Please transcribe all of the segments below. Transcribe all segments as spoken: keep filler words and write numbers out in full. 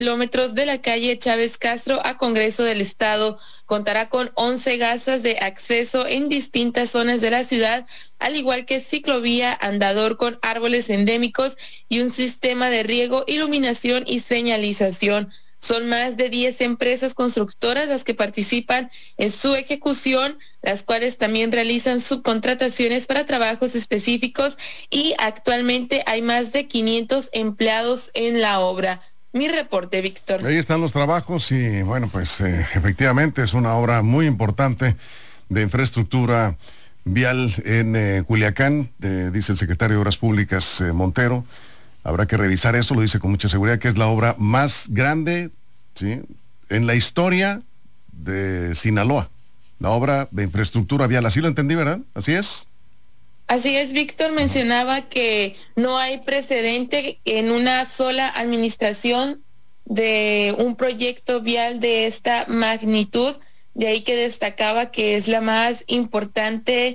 kilómetros de la calle Chávez Castro a Congreso del Estado. Contará con once gasas de acceso en distintas zonas de la ciudad, al igual que ciclovía, andador con árboles endémicos y un sistema de riego, iluminación y señalización. Son más de diez empresas constructoras las que participan en su ejecución, las cuales también realizan subcontrataciones para trabajos específicos, y actualmente hay más de quinientos empleados en la obra. Mi reporte, Víctor. Ahí están los trabajos y bueno, pues eh, efectivamente es una obra muy importante de infraestructura vial en eh, Culiacán, eh, dice el secretario de Obras Públicas eh, Montero. Habrá que revisar eso, lo dice con mucha seguridad, que es la obra más grande, ¿sí?, en la historia de Sinaloa. La obra de infraestructura vial, así lo entendí, ¿verdad? ¿Así es? Así es, Víctor. Mencionaba que no hay precedente en una sola administración de un proyecto vial de esta magnitud, de ahí que destacaba que es la más importante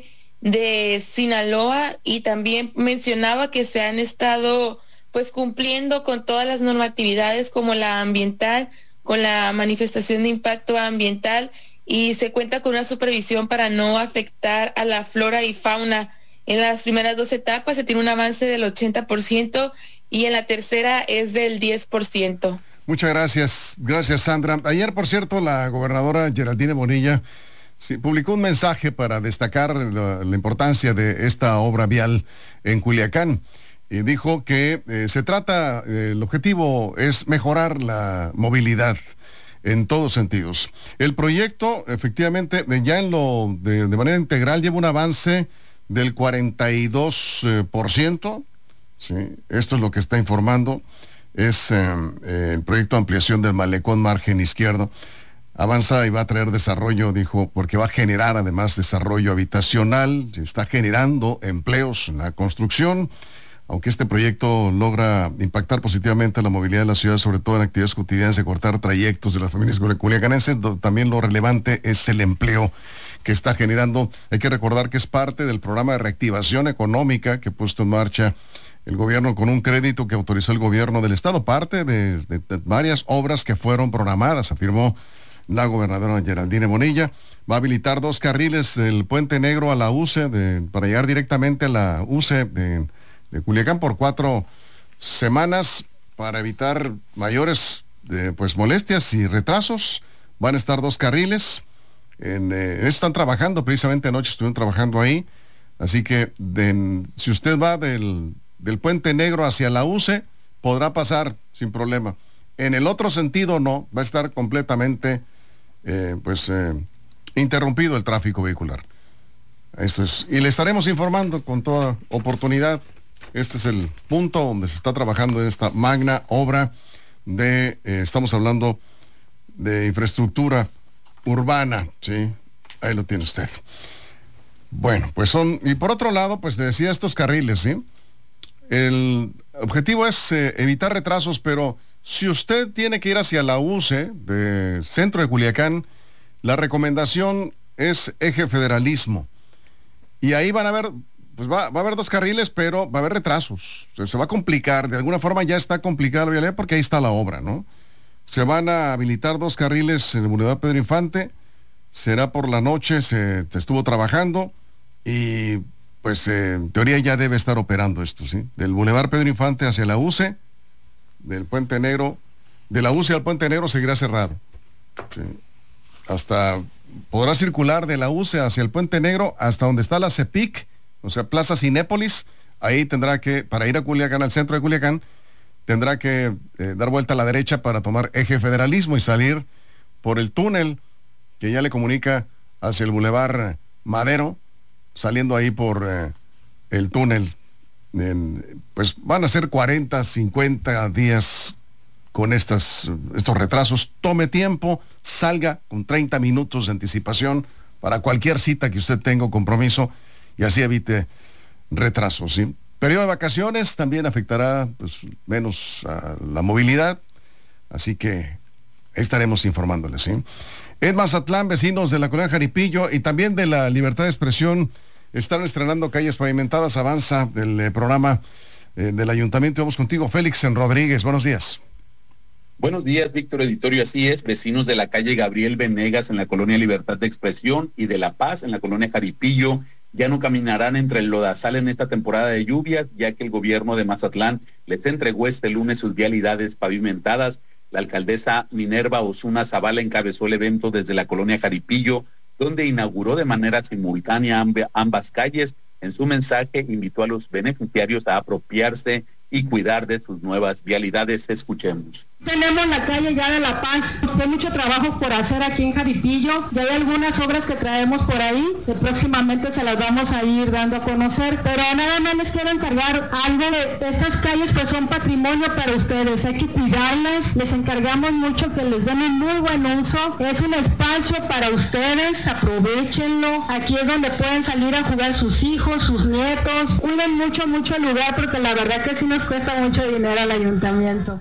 de Sinaloa, y también mencionaba que se han estado pues cumpliendo con todas las normatividades como la ambiental, con la manifestación de impacto ambiental, y se cuenta con una supervisión para no afectar a la flora y fauna. En las primeras dos etapas se tiene un avance del ochenta por ciento y en la tercera es del diez por ciento. Muchas gracias, gracias Sandra. Ayer, por cierto, la gobernadora Geraldine Bonilla sí, publicó un mensaje para destacar la, la importancia de esta obra vial en Culiacán. Y dijo que eh, se trata, eh, el objetivo es mejorar la movilidad en todos sentidos. El proyecto, efectivamente, eh, ya en lo de, de manera integral lleva un avance del cuarenta y dos por ciento. ¿Sí? Esto es lo que está informando. Es eh, eh, el proyecto de ampliación del malecón margen izquierdo. Avanza y va a traer desarrollo, dijo, porque va a generar además desarrollo habitacional, se está generando empleos en la construcción. Aunque este proyecto logra impactar positivamente la movilidad de la ciudad, sobre todo en actividades cotidianas de cortar trayectos de las familias culiacanenses, también lo relevante es el empleo que está generando. Hay que recordar que es parte del programa de reactivación económica que ha puesto en marcha el gobierno con un crédito que autorizó el gobierno del estado, parte de, de, de varias obras que fueron programadas, afirmó la gobernadora Geraldine Bonilla. Va a habilitar dos carriles del Puente Negro a la U C E de, para llegar directamente a la U C E de de Culiacán por cuatro semanas para evitar mayores eh, pues molestias y retrasos. Van a estar dos carriles. En, eh, están trabajando, precisamente anoche estuvieron trabajando ahí. Así que de, si usted va del, del Puente Negro hacia la U C E, podrá pasar sin problema. En el otro sentido no, va a estar completamente eh, pues eh, interrumpido el tráfico vehicular. Esto es, y le estaremos informando con toda oportunidad. Este es el punto donde se está trabajando en esta magna obra de, eh, estamos hablando de infraestructura urbana, ¿sí? Ahí lo tiene usted. Bueno, pues son, y por otro lado, pues le decía estos carriles, ¿sí? El objetivo es eh, evitar retrasos, pero si usted tiene que ir hacia la U C E de centro de Culiacán, la recomendación es eje federalismo. Y ahí van a haber, pues va, va a haber dos carriles, pero va a haber retrasos. Se, se va a complicar, de alguna forma ya está complicada la vialidad porque ahí está la obra, ¿no? Se van a habilitar dos carriles en el Boulevard Pedro Infante, será por la noche, se, se estuvo trabajando y pues eh, en teoría ya debe estar operando esto, ¿sí? Del Boulevard Pedro Infante hacia la U C E, del Puente Negro, de la U C E al Puente Negro seguirá cerrado, ¿sí? Hasta podrá circular de la U C E hacia el Puente Negro hasta donde está la CEPIC, o sea, Plaza Cinépolis. Ahí tendrá que, para ir a Culiacán, al centro de Culiacán, tendrá que eh, dar vuelta a la derecha para tomar eje federalismo y salir por el túnel que ya le comunica hacia el Boulevard Madero, saliendo ahí por eh, el túnel. En, pues van a ser cuarenta, cincuenta días con estas, estos retrasos. Tome tiempo, salga con treinta minutos de anticipación para cualquier cita que usted tenga o compromiso y así evite retrasos, ¿sí? Periodo de vacaciones también afectará pues, menos a la movilidad, así que estaremos informándoles, ¿sí? En Mazatlán, vecinos de la colonia Jaripillo y también de la Libertad de Expresión están estrenando calles pavimentadas. Avanza del eh, programa eh, del Ayuntamiento. Vamos contigo, Félix en Rodríguez. Buenos días. Buenos días, Víctor Editorio. Así es, vecinos de la calle Gabriel Venegas en la colonia Libertad de Expresión y de La Paz en la colonia Jaripillo ya no caminarán entre el lodazal en esta temporada de lluvias, ya que el gobierno de Mazatlán les entregó este lunes sus vialidades pavimentadas. La alcaldesa Minerva Osuna Zavala encabezó el evento desde la colonia Jaripillo, donde inauguró de manera simultánea amb- ambas calles. En su mensaje invitó a los beneficiarios a apropiarse y cuidar de sus nuevas vialidades. Escuchemos. Tenemos la calle ya de La Paz, hay mucho trabajo por hacer aquí en Jaripillo, ya hay algunas obras que traemos por ahí, que próximamente se las vamos a ir dando a conocer, pero nada más les quiero encargar algo de estas calles, pues son patrimonio para ustedes, hay que cuidarlas, les encargamos mucho que les den un muy buen uso, es un espacio para ustedes, aprovechenlo, aquí es donde pueden salir a jugar sus hijos, sus nietos, cuiden mucho, mucho el lugar, porque la verdad que sí nos cuesta mucho dinero al ayuntamiento.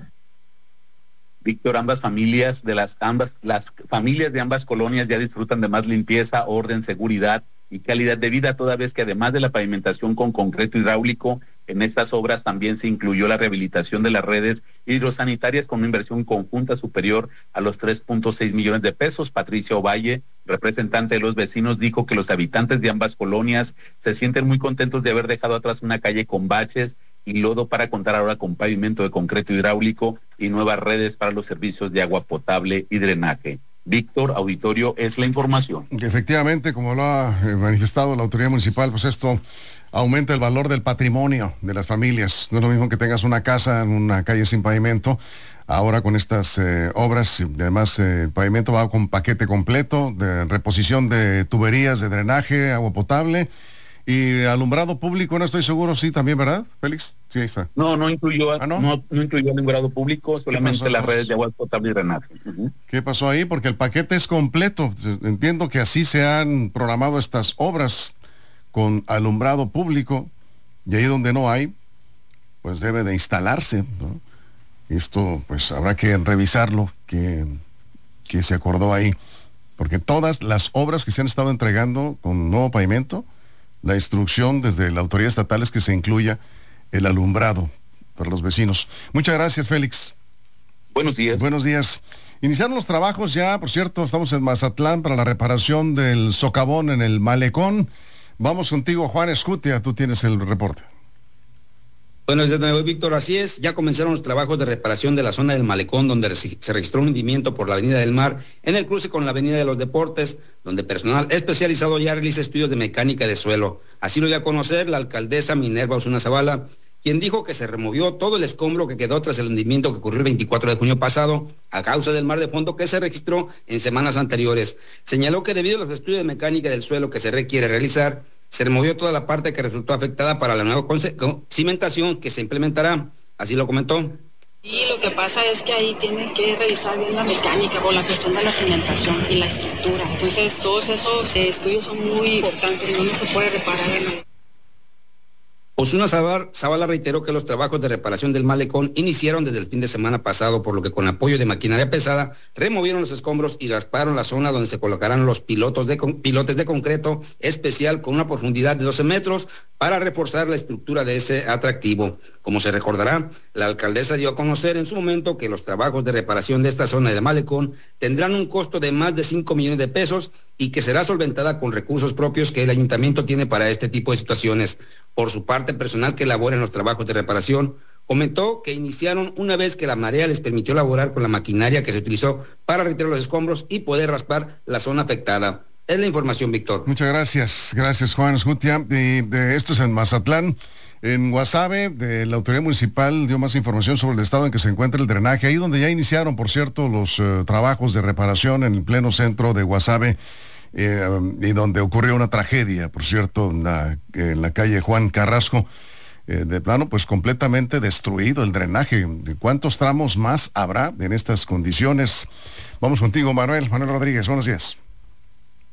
Víctor, ambas familias de las ambas las familias de ambas colonias ya disfrutan de más limpieza, orden, seguridad y calidad de vida, toda vez que además de la pavimentación con concreto hidráulico, en estas obras también se incluyó la rehabilitación de las redes hidrosanitarias con una inversión conjunta superior a los tres punto seis millones de pesos. Patricia Ovalle, representante de los vecinos, dijo que los habitantes de ambas colonias se sienten muy contentos de haber dejado atrás una calle con baches y lodo para contar ahora con pavimento de concreto hidráulico y nuevas redes para los servicios de agua potable y drenaje. Víctor, auditorio, es la información. Efectivamente, como lo ha manifestado la autoridad municipal, pues esto aumenta el valor del patrimonio de las familias. No es lo mismo que tengas una casa en una calle sin pavimento. Ahora con estas eh, obras, además eh, el pavimento va con paquete completo de reposición de tuberías de drenaje, agua potable. Y alumbrado público, no estoy seguro, sí, también, ¿verdad, Félix? Sí, ahí está. No, no incluyó, ¿Ah, no? No, no incluyó alumbrado público, solamente las redes de agua potable y drenaje. Uh-huh. ¿Qué pasó ahí? Porque el paquete es completo. Entiendo que así se han programado estas obras con alumbrado público, y ahí donde no hay, pues debe de instalarse, ¿no? Esto, pues habrá que revisarlo, que, que se acordó ahí. Porque todas las obras que se han estado entregando con nuevo pavimento, la instrucción desde la autoridad estatal es que se incluya el alumbrado para los vecinos. Muchas gracias, Félix. Buenos días. Buenos días. Iniciaron los trabajos ya, por cierto, estamos en Mazatlán para la reparación del socavón en el malecón. Vamos contigo, Juan Escutia, tú tienes el reporte. Buenos días, Víctor. Así es, ya comenzaron los trabajos de reparación de la zona del malecón, donde se registró un hundimiento por la Avenida del Mar, en el cruce con la Avenida de los Deportes, donde personal especializado ya realiza estudios de mecánica de suelo. Así lo dio a conocer la alcaldesa Minerva Osuna Zavala, quien dijo que se removió todo el escombro que quedó tras el hundimiento que ocurrió el veinticuatro de junio pasado, a causa del mar de fondo que se registró en semanas anteriores. Señaló que debido a los estudios de mecánica del suelo que se requiere realizar, se removió toda la parte que resultó afectada para la nueva cimentación que se implementará. Así lo comentó. Y lo que pasa es que ahí tienen que revisar bien la mecánica por la cuestión de la cimentación y la estructura. Entonces todos esos eh, estudios son muy importantes, no se puede reparar en el... Osuna Zavala reiteró que los trabajos de reparación del malecón iniciaron desde el fin de semana pasado, por lo que con apoyo de maquinaria pesada removieron los escombros y rasparon la zona donde se colocarán los pilotos de con, pilotes de concreto especial con una profundidad de doce metros para reforzar la estructura de ese atractivo. Como se recordará, la alcaldesa dio a conocer en su momento que los trabajos de reparación de esta zona del malecón tendrán un costo de más de cinco millones de pesos y que será solventada con recursos propios que el ayuntamiento tiene para este tipo de situaciones. Por su parte, personal que labora en los trabajos de reparación comentó que iniciaron una vez que la marea les permitió laborar con la maquinaria que se utilizó para retirar los escombros y poder raspar la zona afectada. Es la información, Víctor. Muchas gracias. Gracias, Juan Escutia. Y de esto es en Mazatlán. En Guasave, de la autoridad municipal dio más información sobre el estado en que se encuentra el drenaje, ahí donde ya iniciaron, por cierto, los uh, trabajos de reparación en el pleno centro de Guasave, eh, y donde ocurrió una tragedia, por cierto, en la, en la calle Juan Carrasco, eh, de plano, pues completamente destruido el drenaje. ¿De cuántos tramos más habrá en estas condiciones? Vamos contigo, Manuel, Manuel Rodríguez, buenos días.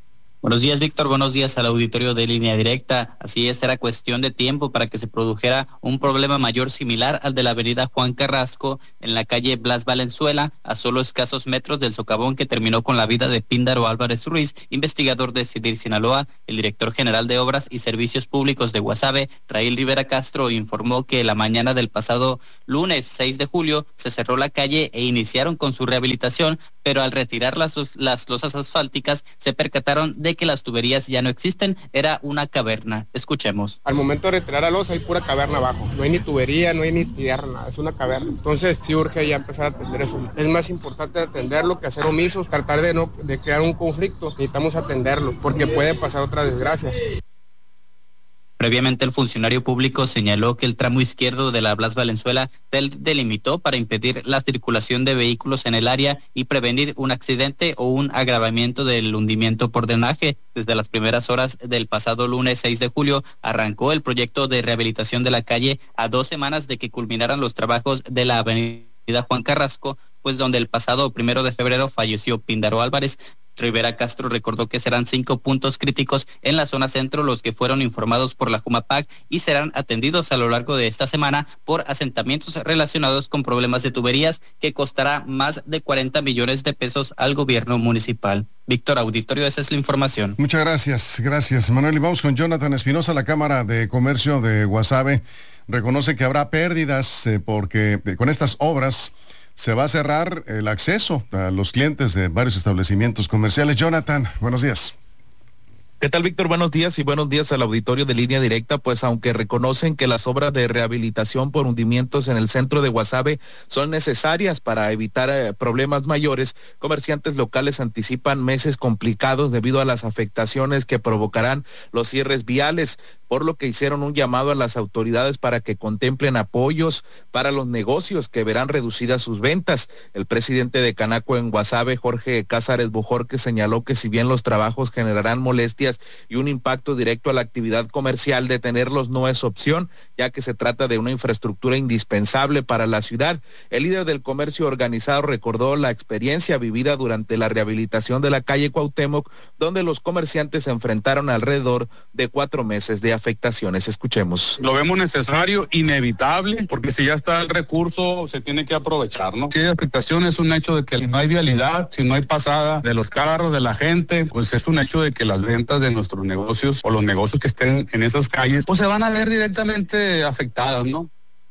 Buenos días, Víctor. Buenos días al auditorio de Línea Directa. Así es, era cuestión de tiempo para que se produjera un problema mayor similar al de la avenida Juan Carrasco en la calle Blas Valenzuela, a solo escasos metros del socavón que terminó con la vida de Píndaro Álvarez Ruiz, investigador de CIDIR Sinaloa. El director general de Obras y Servicios Públicos de Guasave, Raíl Rivera Castro, informó que la mañana del pasado lunes seis de julio se cerró la calle e iniciaron con su rehabilitación, pero al retirar las, las losas asfálticas se percataron de que las tuberías ya no existen, era una caverna. Escuchemos. Al momento de retirar la losa hay pura caverna abajo, no hay ni tubería, no hay ni tierra, nada, es una caverna. Entonces sí urge ya empezar a atender eso. Es más importante atenderlo que hacer omisos, tratar de no de crear un conflicto. Necesitamos atenderlo porque puede pasar otra desgracia. Previamente, el funcionario público señaló que el tramo izquierdo de la Blas Valenzuela se delimitó para impedir la circulación de vehículos en el área y prevenir un accidente o un agravamiento del hundimiento por drenaje. Desde las primeras horas del pasado lunes seis de julio arrancó el proyecto de rehabilitación de la calle a dos semanas de que culminaran los trabajos de la avenida Juan Carrasco, pues donde el pasado primero de febrero falleció Píndaro Álvarez. Rivera Castro recordó que serán cinco puntos críticos en la zona centro los que fueron informados por la Jumapac y serán atendidos a lo largo de esta semana por asentamientos relacionados con problemas de tuberías que costará más de cuarenta millones de pesos al gobierno municipal. Víctor, auditorio, esa es la información. Muchas gracias, gracias Manuel. Y vamos con Jonathan Espinosa. La Cámara de Comercio de Guasave reconoce que habrá pérdidas eh, porque eh, con estas obras se va a cerrar el acceso a los clientes de varios establecimientos comerciales. Jonathan, buenos días. ¿Qué tal, Víctor? Buenos días y buenos días al auditorio de Línea Directa. Pues aunque reconocen que las obras de rehabilitación por hundimientos en el centro de Guasave son necesarias para evitar eh, problemas mayores, comerciantes locales anticipan meses complicados debido a las afectaciones que provocarán los cierres viales, por lo que hicieron un llamado a las autoridades para que contemplen apoyos para los negocios que verán reducidas sus ventas. El presidente de Canaco en Guasave, Jorge Cázares Bojorque, señaló que si bien los trabajos generarán molestias y un impacto directo a la actividad comercial, detenerlos no es opción, ya que se trata de una infraestructura indispensable para la ciudad. El líder del comercio organizado recordó la experiencia vivida durante la rehabilitación de la calle Cuauhtémoc, donde los comerciantes se enfrentaron alrededor de cuatro meses de afectaciones. Escuchemos. Lo vemos necesario, inevitable, porque si ya está el recurso, se tiene que aprovechar, ¿no? Si hay afectación, es un hecho de que no hay vialidad, si no hay pasada de los carros, de la gente, pues es un hecho de que las ventas de nuestros negocios o los negocios que estén en esas calles, pues se van a ver directamente afectadas, ¿no?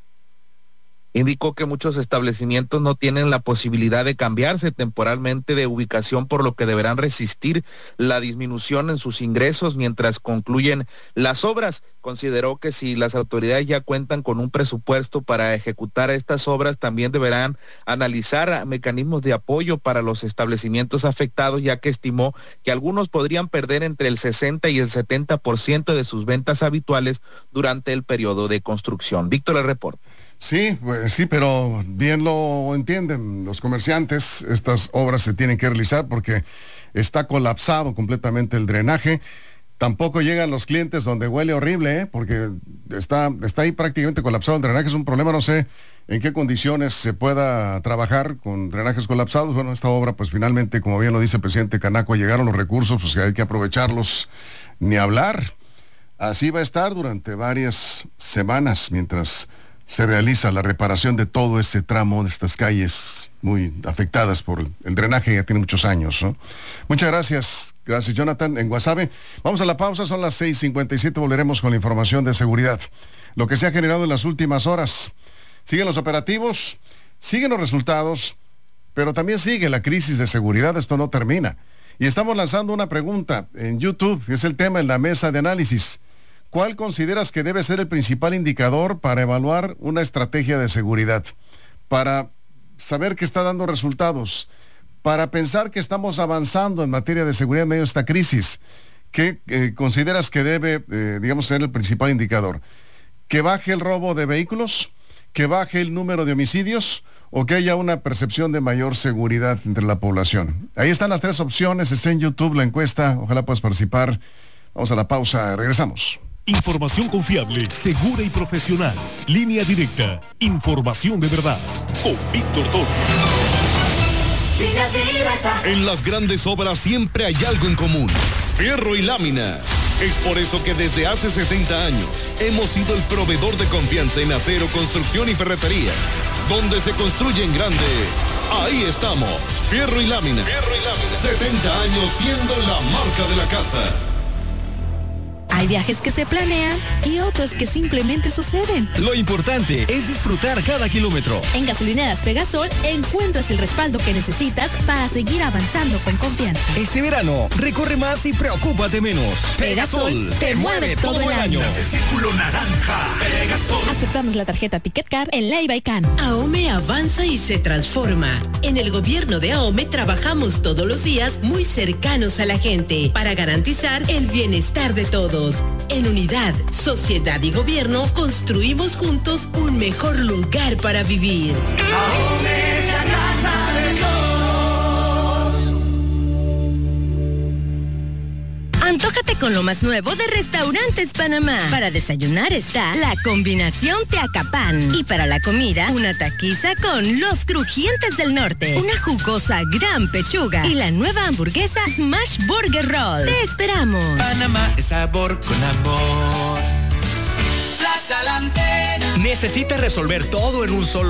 Indicó que muchos establecimientos no tienen la posibilidad de cambiarse temporalmente de ubicación, por lo que deberán resistir la disminución en sus ingresos mientras concluyen las obras. Consideró que si las autoridades ya cuentan con un presupuesto para ejecutar estas obras, también deberán analizar mecanismos de apoyo para los establecimientos afectados, ya que estimó que algunos podrían perder entre el sesenta y el setenta por ciento de sus ventas habituales durante el periodo de construcción. Víctor, el reporte. Sí, pues sí, pero bien lo entienden los comerciantes. Estas obras se tienen que realizar porque está colapsado completamente el drenaje. Tampoco llegan los clientes donde huele horrible, ¿eh? Porque está, está ahí prácticamente colapsado el drenaje. Es un problema, no sé en qué condiciones se pueda trabajar con drenajes colapsados. Bueno, esta obra, pues finalmente, como bien lo dice el presidente Canaco, llegaron los recursos, pues hay que aprovecharlos, ni hablar. Así va a estar durante varias semanas mientras se realiza la reparación de todo este tramo de estas calles muy afectadas por el drenaje, ya tiene muchos años, ¿no? Muchas gracias, gracias Jonathan, en Guasave. Vamos a la pausa, son las seis cincuenta y siete, volveremos con la información de seguridad. Lo que se ha generado en las últimas horas. Siguen los operativos, siguen los resultados, pero también sigue la crisis de seguridad, esto no termina. Y estamos lanzando una pregunta en YouTube, que es el tema en la mesa de análisis. ¿Cuál consideras que debe ser el principal indicador para evaluar una estrategia de seguridad? Para saber que está dando resultados, para pensar que estamos avanzando en materia de seguridad en medio de esta crisis. ¿Qué eh, consideras que debe, eh, digamos, ser el principal indicador? ¿Que baje el robo de vehículos? ¿Que baje el número de homicidios? ¿O que haya una percepción de mayor seguridad entre la población? Ahí están las tres opciones, está en YouTube la encuesta, ojalá puedas participar. Vamos a la pausa, regresamos. Información confiable, segura y profesional. Línea Directa. Información de verdad. Con Víctor Torres. En las grandes obras siempre hay algo en común. Fierro y Lámina. Es por eso que desde hace setenta años hemos sido el proveedor de confianza en acero, construcción y ferretería. Donde se construye en grande, ahí estamos. Fierro y Lámina. Fierro y Lámina. setenta años siendo la marca de la casa. Hay viajes que se planean y otros que simplemente suceden. Lo importante es disfrutar cada kilómetro. En Gasolineras Pegasol encuentras el respaldo que necesitas para seguir avanzando con confianza. Este verano, recorre más y preocúpate menos. Pegasol, te, te mueve todo, todo el año. El círculo naranja. Pegasol. Aceptamos la tarjeta Ticket Card en Leiva y Can. AOME avanza y se transforma. En el gobierno de AOME trabajamos todos los días muy cercanos a la gente para garantizar el bienestar de todos. En unidad, sociedad y gobierno construimos juntos un mejor lugar para vivir. AOME es la casa de todos. Antójate con lo más nuevo de Restaurantes Panamá. Para desayunar está la combinación Teacapán. Y para la comida, una taquiza con los crujientes del norte. Una jugosa gran pechuga. Y la nueva hamburguesa Smash Burger Roll. Te esperamos. Panamá es sabor con amor. Plaza La Antena. ¿Necesitas resolver todo en un solo